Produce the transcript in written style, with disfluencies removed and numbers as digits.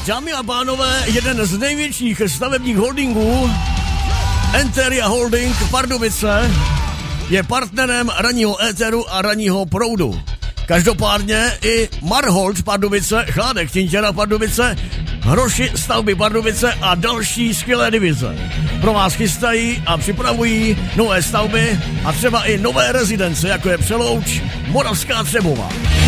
Dámy a pánové, jeden z největších stavebních holdingů, Enteria Holding Pardubice, je partnerem ranního éteru a ranního proudu. Každopádně i Marholt Pardubice, Chládek Tintěra Pardubice, Hroši stavby Pardubice a další skvělé divize. Pro vás chystají a připravují nové stavby a třeba i nové rezidence, jako je Přelouč, Moravská Třebová.